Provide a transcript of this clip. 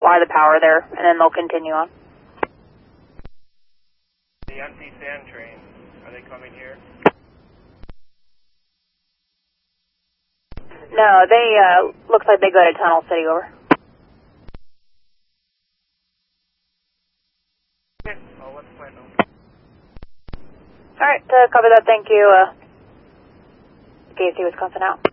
supply the power there, and then they'll continue on. The empty sand train, are they coming here? No, they, looks like they go to Tunnel City, over. Okay, I'll let the plant know. Alright, copy that, thank you, KC Wisconsin out.